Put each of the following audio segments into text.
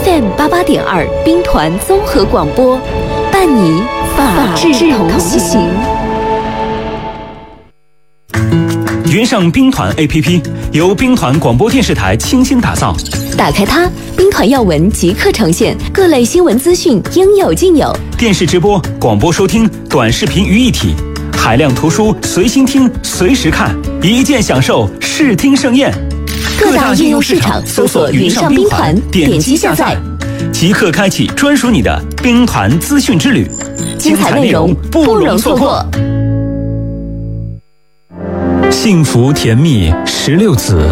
FM88.2兵团综合广播，伴你法治同行。 云上兵团 APP 由兵团广播电视台倾心打造， 打开它，兵团要闻即刻呈现，各类新闻资讯应有尽有。 电视直播、广播收听、短视频于一体，海量图书随心听、随时看，一键享受视听盛宴。 各大应用市场搜索云上兵团，点击下载， 即刻开启专属你的兵团资讯之旅， 精彩内容不容错过。 幸福甜蜜16子，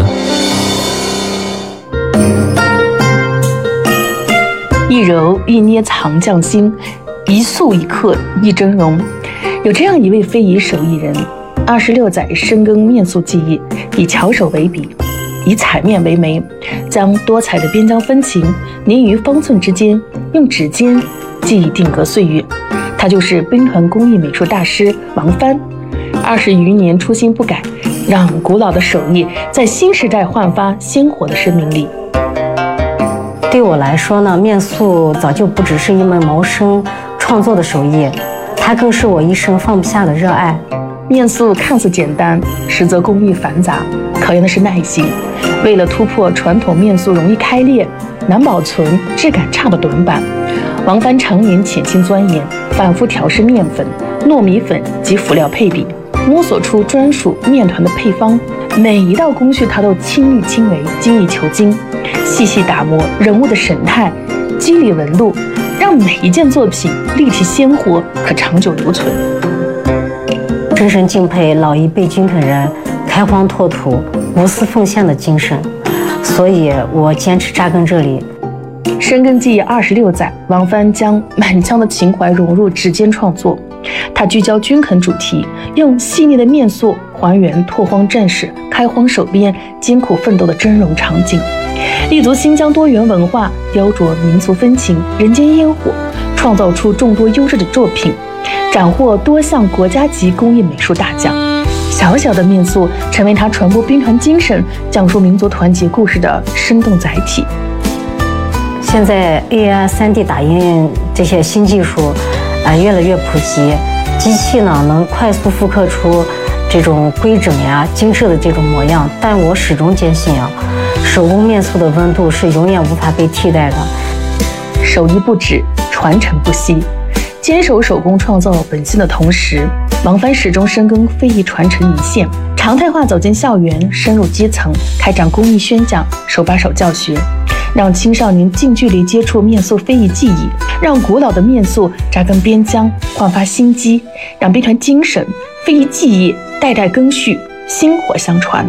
一揉一捏藏匠心，一塑一刻一峥嵘。有这样一位非遗手艺人，26载深耕面塑技艺，以巧手为笔，以彩面为媒，将多彩的边疆风情凝于方寸之间，用指尖记忆定格岁月。他就是兵团工艺美术大师王帆，20余年初心不改，让古老的手艺在新时代焕发鲜活的生命力。 对我来说呢，面塑早就不只是一门谋生创作的手艺，它更是我一生放不下的热爱。 面塑看似简单，实则工艺繁杂，考验的是耐心。为了突破传统面塑容易开裂、难保存、质感差的短板，王帆常年潜心钻研，反复调试面粉、糯米粉及辅料配比，摸索出专属面团的配方。每一道工序他都亲力亲为，精益求精，细细打磨人物的神态、肌理纹路，让每一件作品立体鲜活，可长久留存。 深深敬佩老一辈军团人开荒拓土、无私奉献的精神，所以我坚持扎根这里。 深耕技艺26载，王帆将满腔的情怀融入指尖创作。他聚焦军垦主题，用细腻的面塑还原拓荒战士开荒守边、艰苦奋斗的峥嵘场景，立足新疆多元文化，雕琢民族风情、人间烟火，创造出众多优质的作品，斩获多项国家级工艺美术大奖。小小的面塑成为他传播兵团精神、讲述民族团结故事的生动载体。 现在 AI、3D 打印这些新技术越来越普及，机器呢能快速复刻出这种规整呀、精致的这种模样，但我始终坚信手工面塑的温度是永远无法被替代的。 手艺不止，传承不息。坚守手工创造本心的同时，王帆始终深耕非遗传承一线，常态化走进校园，深入基层，开展工艺宣讲、手把手教学，让青少年近距离接触面塑非遗技艺，让古老的面塑扎根边疆，焕发新机，让兵团精神、非遗技艺代代更续，薪火相传。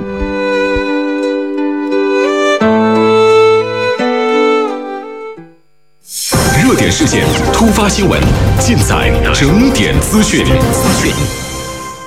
热点事件、突发新闻，尽在整点资讯。